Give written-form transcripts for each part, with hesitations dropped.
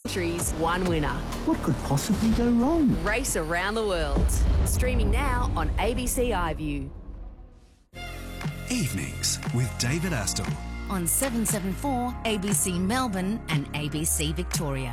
countries, one winner. What could possibly go wrong? Race around the world. Streaming now on ABC iView. Evenings with David Astle. On 774 ABC Melbourne and ABC Victoria.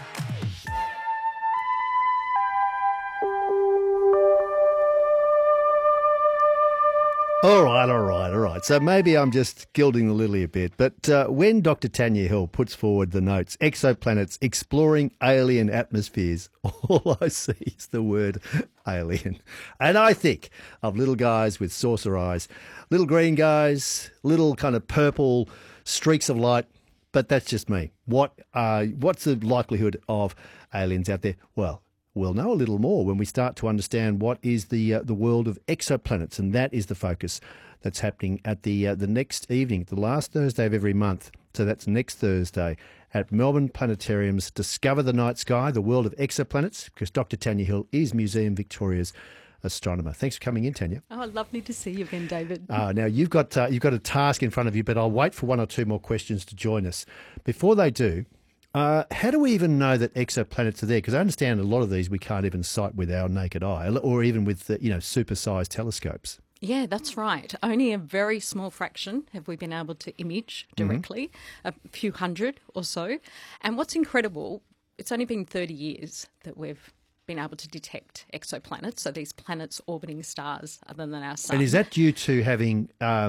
All right. So maybe I'm just gilding the lily a bit, but when Dr. Tanya Hill puts forward the notes, exoplanets exploring alien atmospheres, all I see is the word alien. And I think of little guys with saucer eyes, little green guys, little kind of purple streaks of light, but that's just me. What's the likelihood of aliens out there? Well, we'll know a little more when we start to understand what is the world of exoplanets, and that is the focus that's happening at the next evening, the last Thursday of every month. So that's next Thursday at Melbourne Planetarium's Discover the Night Sky, the world of exoplanets, because Dr. Tanya Hill is Museum Victoria's astronomer. Thanks for coming in, Tanya. Oh, lovely to see you again, David. Now you've got a task in front of you, but I'll wait for one or two more questions to join us. Before they do, how do we even know that exoplanets are there? Because I understand a lot of these we can't even sight with our naked eye, or even with super-sized telescopes. Yeah, that's right. Only a very small fraction have we been able to image directly, a few hundred or so. And what's incredible, it's only been 30 years that we've been able to detect exoplanets, so these planets orbiting stars other than our sun. And is that due to having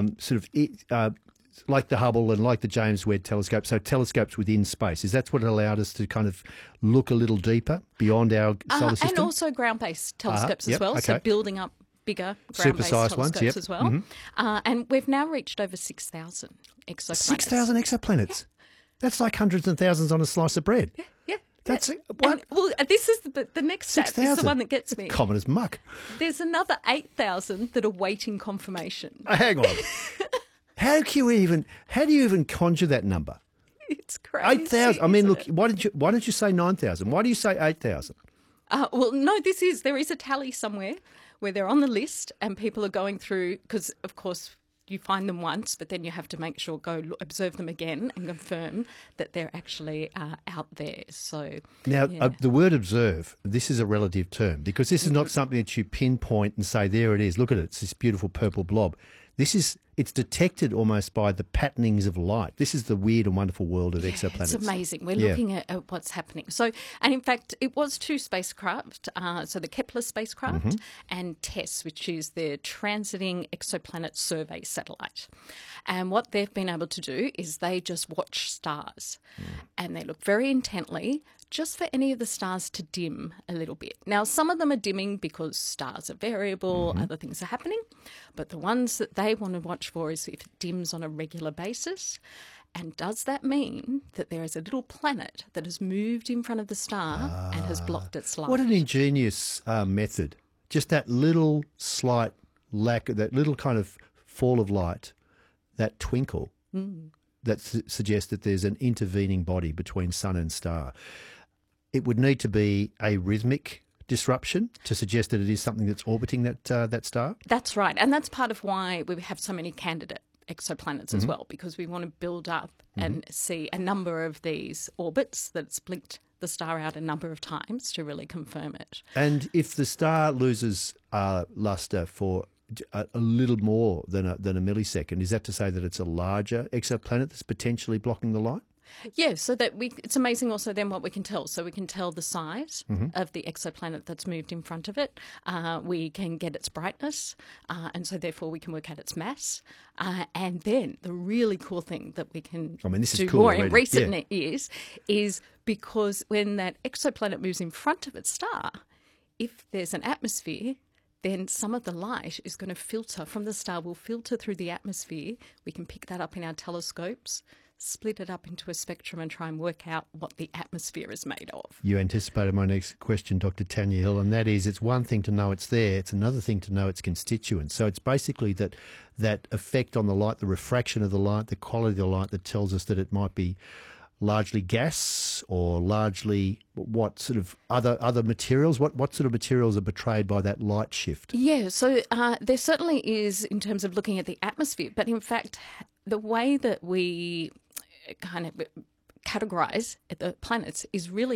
like the Hubble and like the James Webb telescope, so telescopes within space? Is that what allowed us to kind of look a little deeper beyond our solar system? And also ground-based telescopes as well, okay. so building up bigger Super-sized ground-based ones, telescopes as well. And we've now reached over 6,000 exoplanets. 6,000 exoplanets? Yeah. That's like hundreds and thousands on a slice of bread. Yeah. That's what? This is the next step. 6,000. Is the one that gets me. Common as muck. There's another 8,000 that are waiting confirmation. Hang on. How do you even conjure that number? It's crazy. 8,000. I mean, look. Why don't you say 9,000? Why do you say 8,000? Well, no. There is a tally somewhere where they're on the list, and people are going through, because of course you find them once, but then you have to make sure observe them again and confirm that they're actually out there. So now, yeah. The word observe, this is a relative term, because this is not something that you pinpoint and say, there it is, look at it, it's this beautiful purple blob. It's detected almost by the patternings of light. This is the weird and wonderful world of exoplanets. It's amazing. We're looking at what's happening. So, and in fact, it was two spacecraft, so the Kepler spacecraft and TESS, which is the Transiting Exoplanet Survey satellite. And what they've been able to do is they just watch stars and they look very intently just for any of the stars to dim a little bit. Now, some of them are dimming because stars are variable, other things are happening, but the ones that they want to watch for is if it dims on a regular basis. And does that mean that there is a little planet that has moved in front of the star and has blocked its light? What an ingenious method. Just that little slight lack, that little kind of fall of light, that twinkle, that suggests that there's an intervening body between sun and star. It would need to be a rhythmic disruption to suggest that it is something that's orbiting that star? That's right. And that's part of why we have so many candidate exoplanets as well, because we want to build up and see a number of these orbits that's blinked the star out a number of times to really confirm it. And if the star loses luster for a little more than a millisecond, is that to say that it's a larger exoplanet that's potentially blocking the light? Yeah, so that it's amazing also then what we can tell. So we can tell the size of the exoplanet that's moved in front of it. We can get its brightness, and so therefore we can work out its mass. And then the really cool thing that we can do cool more already. in recent years is because when that exoplanet moves in front of its star, if there's an atmosphere, then some of the light is going to filter from the star, will filter through the atmosphere. We can pick that up in our telescopes, split it up into a spectrum and try and work out what the atmosphere is made of. You anticipated my next question, Dr. Tanya Hill, and that is, it's one thing to know it's there, it's another thing to know its constituents. So it's basically that effect on the light, the refraction of the light, the quality of the light that tells us that it might be largely gas or largely what sort of other materials? What sort of materials are betrayed by that light shift? Yeah, so there certainly is in terms of looking at the atmosphere, but in fact, the way that we kind of categorise the planets is really